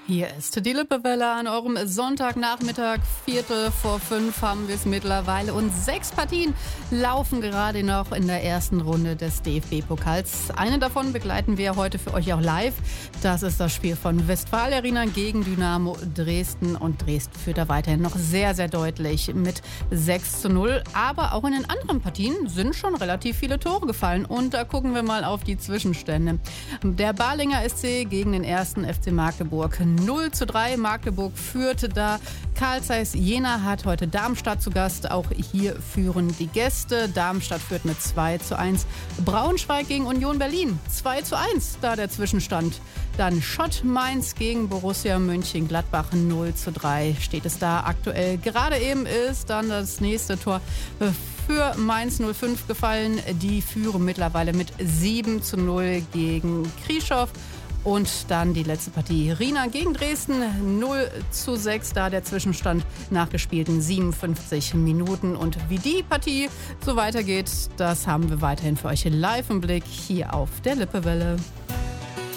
Hier ist die Lippewelle an eurem Sonntagnachmittag. 4:45 haben wir es mittlerweile und 6 Partien laufen gerade noch in der ersten Runde des DFB-Pokals. Eine davon begleiten wir heute für euch auch live. Das ist das Spiel von Westfalen Arena gegen Dynamo Dresden. Und Dresden führt da weiterhin noch sehr, sehr deutlich mit 6:0. Aber auch in den anderen Partien sind schon relativ viele Tore gefallen. Und da gucken wir mal auf die Zwischenstände. Der Ballinger SC gegen den 1. FC Magdeburg 0:3. Magdeburg führte da. Carl Zeiss Jena hat heute Darmstadt zu Gast. Auch hier führen die Gäste. Darmstadt führt mit 2:1. Braunschweig gegen Union Berlin 2:1. Da der Zwischenstand. Dann Schott Mainz gegen Borussia Mönchengladbach 0:3. Steht es da aktuell. Gerade eben ist dann das nächste Tor für Mainz 05 gefallen. Die führen mittlerweile mit 7:0 gegen Krieschow. Und dann die letzte Partie Riena gegen Dresden 0:6, da der Zwischenstand nach gespielten 57 Minuten. Und wie die Partie so weitergeht, das haben wir weiterhin für euch live im Blick hier auf der Lippewelle.